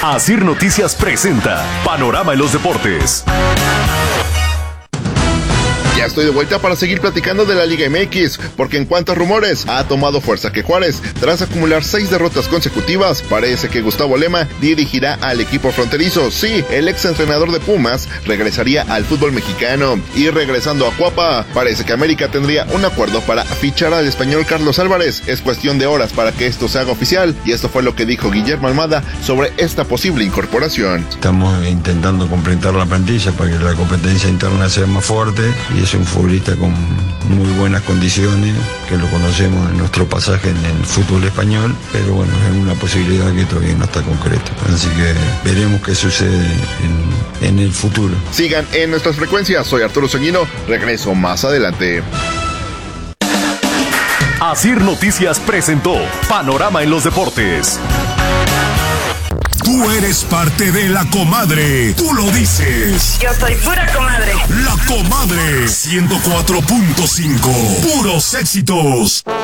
Asir Noticias presenta Panorama en los Deportes. Ya estoy de vuelta para seguir platicando de la Liga MX, porque en cuanto a rumores, ha tomado fuerza que Juárez, tras acumular 6 derrotas consecutivas, parece que Gustavo Lema dirigirá al equipo fronterizo. Sí, el ex entrenador de Pumas regresaría al fútbol mexicano. Y regresando a Cuapa, parece que América tendría un acuerdo para fichar al español Carlos Álvarez. Es cuestión de horas para que esto se haga oficial, y esto fue lo que dijo Guillermo Almada sobre esta posible incorporación. Estamos intentando completar la plantilla para que la competencia interna sea más fuerte, y es un futbolista con muy buenas condiciones, que lo conocemos en nuestro pasaje en el fútbol español, pero bueno, es una posibilidad que todavía no está concreta, así que veremos qué sucede en el futuro. Sigan en nuestras frecuencias, soy Arturo Soñino, regreso más adelante. Asir Noticias presentó Panorama en los Deportes. Tú eres parte de La Comadre. Tú lo dices. Yo soy pura comadre. La Comadre 104.5. Puros éxitos.